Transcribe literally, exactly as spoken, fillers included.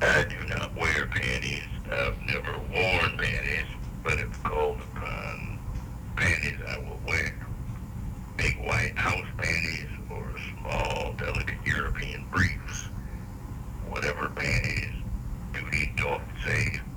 I do not wear panties. I've never worn panties, but if called upon, panties I will wear. Big white house panties or small, delicate European briefs. Whatever panties duty doth say.